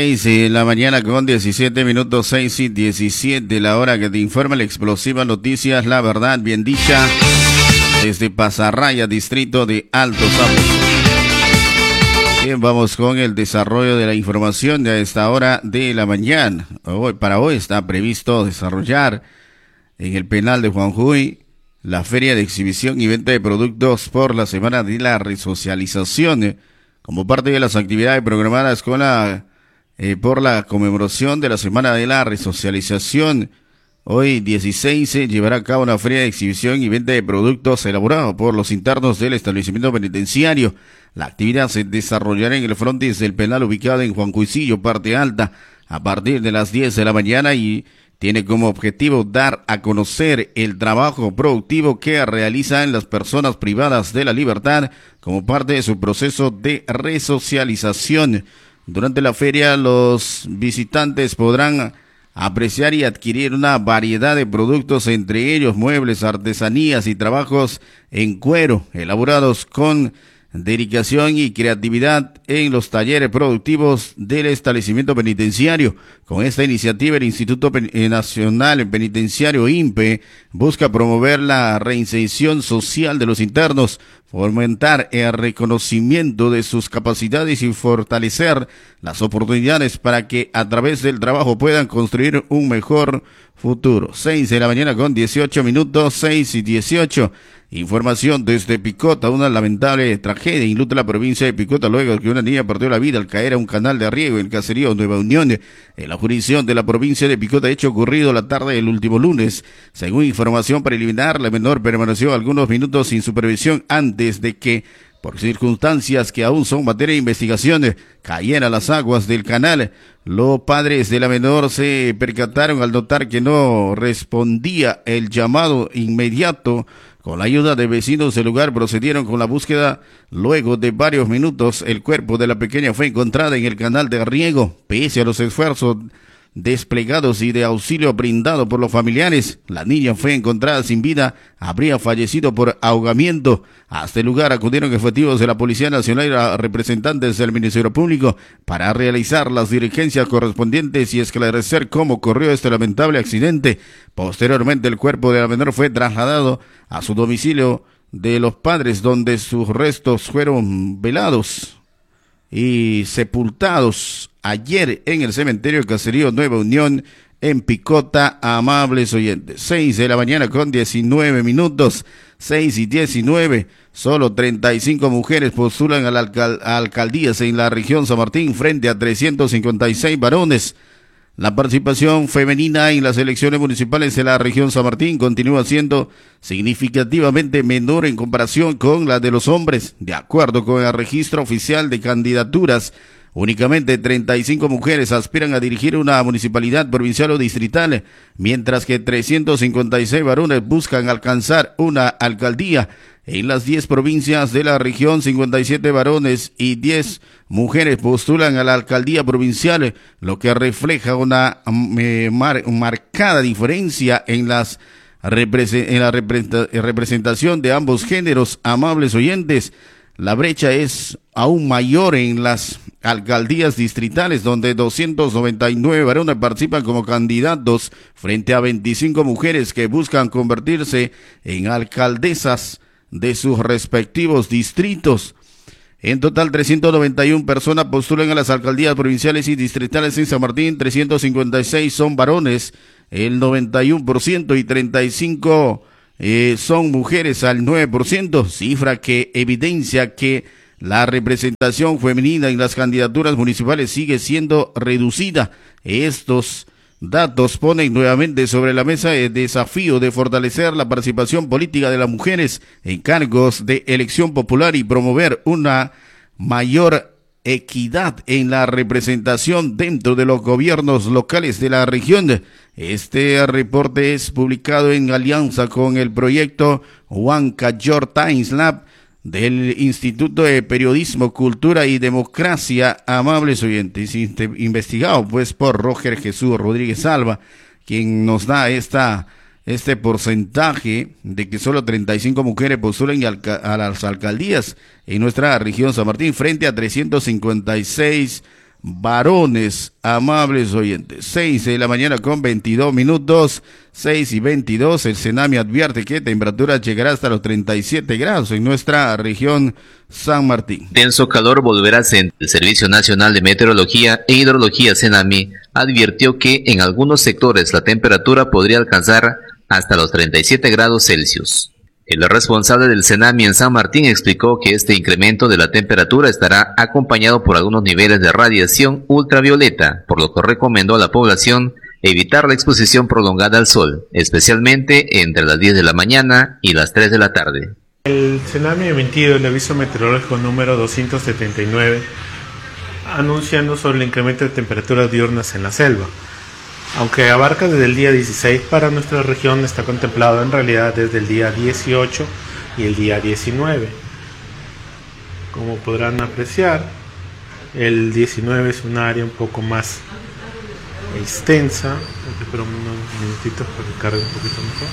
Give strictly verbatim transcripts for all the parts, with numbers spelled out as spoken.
seis de la mañana con diecisiete minutos, seis y diecisiete, la hora que te informa la explosiva noticias, la verdad bien dicha, desde Pasarraya, distrito de Altos Sapos. Bien, vamos con el desarrollo de la información de a esta hora de la mañana. Hoy, para hoy está previsto desarrollar en el penal de Juanjuy la feria de exhibición y venta de productos por la semana de la resocialización, como parte de las actividades programadas con la, eh, por la conmemoración de la semana de la resocialización. Hoy dieciséis se llevará a cabo una feria de exhibición y venta de productos elaborados por los internos del establecimiento penitenciario. La actividad se desarrollará en el frontis del penal ubicado en Juancuycillo, parte alta, a partir de las diez de la mañana y tiene como objetivo dar a conocer el trabajo productivo que realizan las personas privadas de la libertad como parte de su proceso de resocialización. Durante la feria, los visitantes podrán apreciar y adquirir una variedad de productos, entre ellos muebles, artesanías y trabajos en cuero, elaborados con dedicación y creatividad en los talleres productivos del establecimiento penitenciario. Con esta iniciativa, el Instituto Nacional Penitenciario I N P E busca promover la reinserción social de los internos, fomentar el reconocimiento de sus capacidades y fortalecer las oportunidades para que a través del trabajo puedan construir un mejor futuro. Seis de la mañana con dieciocho minutos, seis y dieciocho. Información desde Picota, una lamentable tragedia inluta la provincia de Picota luego de que una niña perdió la vida al caer a un canal de riego en el caserío Nueva Unión, en la jurisdicción de la provincia de Picota, hecho ocurrido la tarde del último lunes. Según información preliminar, la menor permaneció algunos minutos sin supervisión antes de que, por circunstancias que aún son materia de investigación, cayera a las aguas del canal. Los padres de la menor se percataron al notar que no respondía el llamado inmediato. Con la ayuda de vecinos del lugar procedieron con la búsqueda. Luego de varios minutos, el cuerpo de la pequeña fue encontrada en el canal de riego. Pese a los esfuerzos desplegados y de auxilio brindado por los familiares, la niña fue encontrada sin vida, habría fallecido por ahogamiento. Hasta el lugar acudieron efectivos de la Policía Nacional y representantes del Ministerio Público para realizar las diligencias correspondientes y esclarecer cómo ocurrió este lamentable accidente. Posteriormente, el cuerpo de la menor fue trasladado a su domicilio de los padres, donde sus restos fueron velados y sepultados ayer en el cementerio del caserío Nueva Unión en Picota, amables oyentes. Seis de la mañana con diecinueve minutos, seis y diecinueve. Solo treinta y cinco mujeres postulan a las alcal- a alcaldías en la región San Martín frente a trescientos cincuenta y seis varones. La participación femenina en las elecciones municipales de la región San Martín continúa siendo significativamente menor en comparación con la de los hombres. De acuerdo con el registro oficial de candidaturas, únicamente treinta y cinco mujeres aspiran a dirigir una municipalidad provincial o distrital, mientras que trescientos cincuenta y seis varones buscan alcanzar una alcaldía. En las diez provincias de la región, cincuenta y siete varones y diez mujeres postulan a la alcaldía provincial, lo que refleja una eh, mar, marcada diferencia en, las, en la representación de ambos géneros, amables oyentes. La brecha es aún mayor en las alcaldías distritales, donde doscientos noventa y nueve varones participan como candidatos frente a veinticinco mujeres que buscan convertirse en alcaldesas de sus respectivos distritos. En total, trescientas noventa y una personas postulan a las alcaldías provinciales y distritales en San Martín, trescientos cincuenta y seis son varones, el noventa y uno por ciento, y treinta y cinco eh, son mujeres al nueve por ciento, cifra que evidencia que la representación femenina en las candidaturas municipales sigue siendo reducida. Estos datos ponen nuevamente sobre la mesa el desafío de fortalecer la participación política de las mujeres en cargos de elección popular y promover una mayor equidad en la representación dentro de los gobiernos locales de la región. Este reporte es publicado en alianza con el proyecto Huanca York Times Lab del Instituto de Periodismo, Cultura y Democracia, amables oyentes, investigado pues por Roger Jesús Rodríguez Alba, quien nos da esta este porcentaje de que solo treinta y cinco mujeres postulan a las alcaldías en nuestra región San Martín frente a trescientos cincuenta y seis varones, amables oyentes. seis de la mañana con veintidós minutos, seis y veintidós. El Senami advierte que temperatura llegará hasta los treinta y siete grados en nuestra región San Martín. Denso calor volverá a sentir. El Servicio Nacional de Meteorología e Hidrología Senami advirtió que en algunos sectores la temperatura podría alcanzar hasta los treinta y siete grados Celsius. El responsable del Senami en San Martín explicó que este incremento de la temperatura estará acompañado por algunos niveles de radiación ultravioleta, por lo que recomendó a la población evitar la exposición prolongada al sol, especialmente entre las diez de la mañana y las tres de la tarde. El Senami ha emitido el aviso meteorológico número doscientos setenta y nueve, anunciando sobre el incremento de temperaturas diurnas en la selva. Aunque abarca desde el día dieciséis, para nuestra región está contemplado en realidad desde el día dieciocho y el día diecinueve. Como podrán apreciar, el diecinueve es un área un poco más extensa. Espero unos minutitos para que cargue un poquito mejor.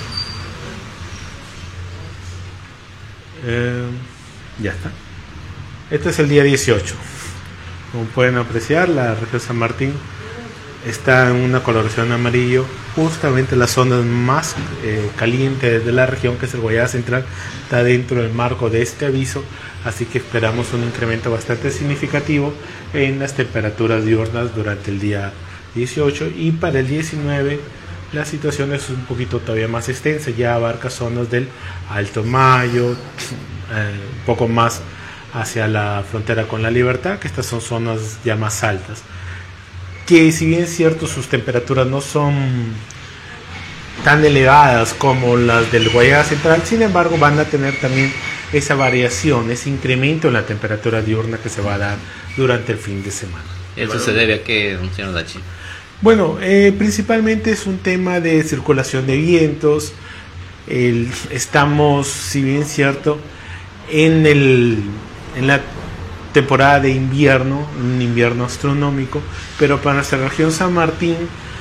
Eh, ya está. Este es el día dieciocho. Como pueden apreciar, la región San Martín está en una coloración amarillo, justamente las zonas más eh, calientes de la región, que es el Guayas Central, está dentro del marco de este aviso, así que esperamos un incremento bastante significativo en las temperaturas diurnas durante el día dieciocho, y para el diecinueve la situación es un poquito todavía más extensa, ya abarca zonas del Alto Mayo, eh, un poco más hacia la frontera con La Libertad, que estas son zonas ya más altas, que si bien es cierto sus temperaturas no son tan elevadas como las del Guayas Central, sin embargo van a tener también esa variación, ese incremento en la temperatura diurna que se va a dar durante el fin de semana. ¿Eso se debe a qué, señor Dachi? Bueno, eh, principalmente es un tema de circulación de vientos. El, estamos, si bien es cierto, en, el, en la temporada de invierno, un invierno astronómico, pero para nuestra región San Martín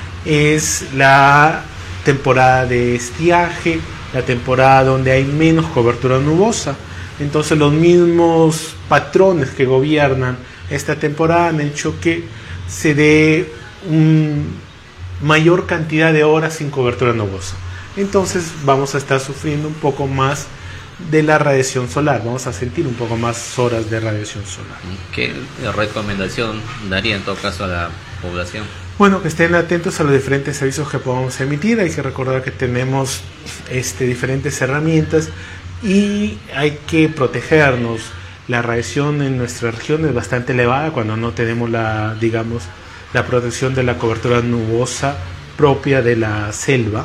es la temporada de estiaje, la temporada donde hay menos cobertura nubosa. Entonces los mismos patrones que gobiernan esta temporada han hecho que se dé una mayor cantidad de horas sin cobertura nubosa. Entonces vamos a estar sufriendo un poco más de la radiación solar, vamos a sentir un poco más horas de radiación solar. ¿Qué recomendación daría en todo caso a la población? Bueno, que estén atentos a los diferentes avisos que podamos emitir. Hay que recordar que tenemos este, diferentes herramientas y hay que protegernos. La radiación en nuestra región es bastante elevada cuando no tenemos la, digamos, la protección de la cobertura nubosa propia de la selva.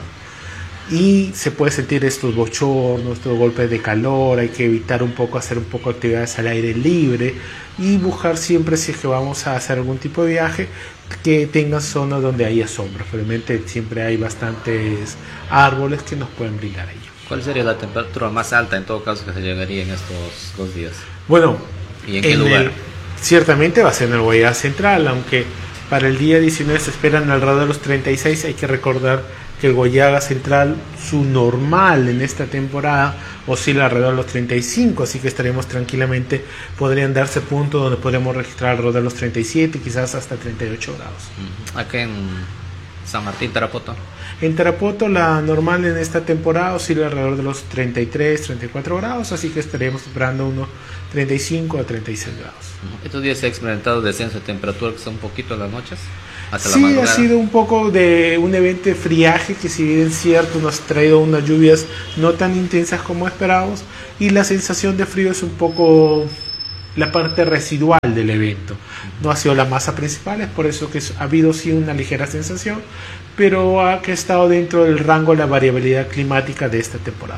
Y se puede sentir estos bochornos, estos golpes de calor. Hay que evitar un poco, hacer un poco de actividades al aire libre y buscar siempre, si es que vamos a hacer algún tipo de viaje, que tenga zonas donde haya sombra. Realmente siempre hay bastantes árboles que nos pueden brindar ello. ¿Cuál sería la temperatura más alta en todo caso que se llegaría en estos dos días? Bueno, ¿y en qué en lugar? El, ciertamente va a ser en el Guayas Central, aunque para el día diecinueve se esperan alrededor de los treinta y seis. Hay que recordar que el Guayas Central, su normal en esta temporada, oscila alrededor de los treinta y cinco, así que estaremos tranquilamente, podrían darse puntos donde podremos registrar alrededor de los treinta y siete, quizás hasta treinta y ocho grados. Acá en San Martín, Tarapoto. En Tarapoto la normal en esta temporada oscila alrededor de los treinta y tres, treinta y cuatro grados, así que estaríamos esperando unos treinta y cinco a treinta y seis grados. ¿Estos días se ha experimentado descenso de temperatura que son un poquito en las noches? Hasta sí, la madrugada. Ha sido un poco de un evento de friaje que, si bien es cierto, nos ha traído unas lluvias no tan intensas como esperábamos, y la sensación de frío es un poco la parte residual del evento. No ha sido la masa principal, es por eso que ha habido sí una ligera sensación, pero ha que estado dentro del rango de la variabilidad climática de esta temporada.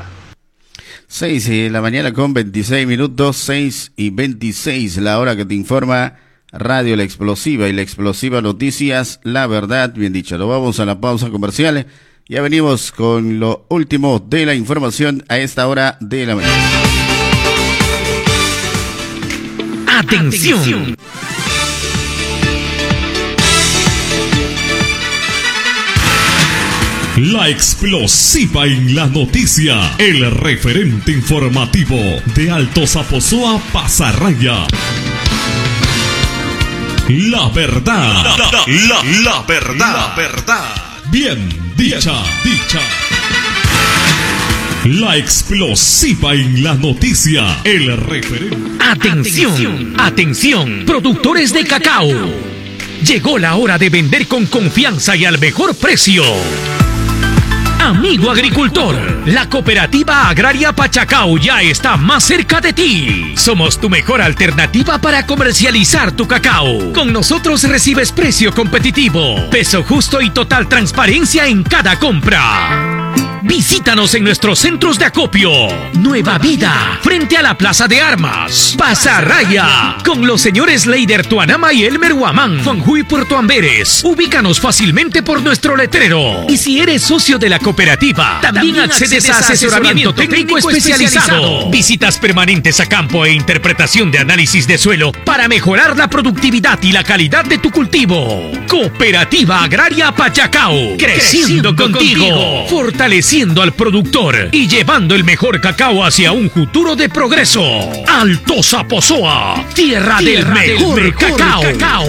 seis de la mañana con veintiséis minutos, seis y veintiséis, la hora que te informa Radio La Explosiva y La Explosiva Noticias, la verdad bien dicha. Lo vamos a la pausa comercial. Ya venimos con lo último de la información a esta hora de la mañana. ¡Atención! La Explosiva en la noticia, el referente informativo de Alto Zaposoa, Pasarraya. La verdad. La, la, la, la verdad. La verdad. Bien dicha, dicha. La explosiva en la noticia. El referente. Atención, atención, productores de cacao. Llegó la hora de vender con confianza y al mejor precio. Amigo agricultor, la Cooperativa Agraria Pachacao ya está más cerca de ti. Somos tu mejor alternativa para comercializar tu cacao. Con nosotros recibes precio competitivo, peso justo y total transparencia en cada compra. Visítanos en nuestros centros de acopio. Nueva Vida, frente a la Plaza de Armas. Pasarraya, con los señores Leider Tuanama y Elmer Huamán. Juanjuy Puerto Amberes. Ubícanos fácilmente por nuestro letrero. Y si eres socio de la cooperativa, también, también accedes a asesoramiento técnico especializado. Visitas permanentes a campo e interpretación de análisis de suelo para mejorar la productividad y la calidad de tu cultivo. Cooperativa Agraria Pachacao. Creciendo, Creciendo contigo. contigo. Fortaleciendo al productor y llevando el mejor cacao hacia un futuro de progreso. Alto Zaposoa, tierra, tierra del mejor, del mejor cacao. cacao.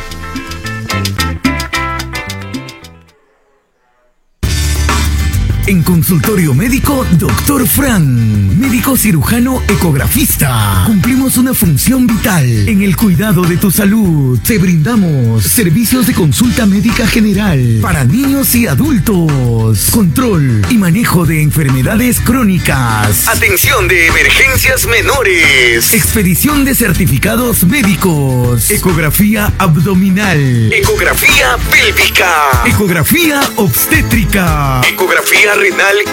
En consultorio médico, doctor Fran, médico cirujano ecografista. Cumplimos una función vital en el cuidado de tu salud. Te brindamos servicios de consulta médica general para niños y adultos, control y manejo de enfermedades crónicas, atención de emergencias menores, expedición de certificados médicos, ecografía abdominal, ecografía pélvica, ecografía obstétrica, ecografía renal